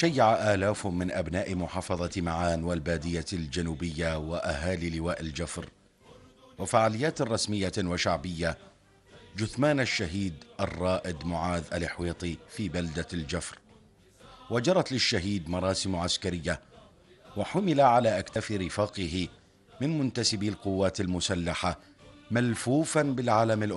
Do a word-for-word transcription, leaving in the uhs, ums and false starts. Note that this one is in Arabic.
شيع آلاف من أبناء محافظة معان والبادية الجنوبية وأهالي لواء الجفر وفعاليات رسمية وشعبية جثمان الشهيد الرائد معاذ الحويطي في بلدة الجفر، وجرت للشهيد مراسم عسكرية وحمل على أكتاف رفاقه من منتسبي القوات المسلحة ملفوفا بالعلم الأموي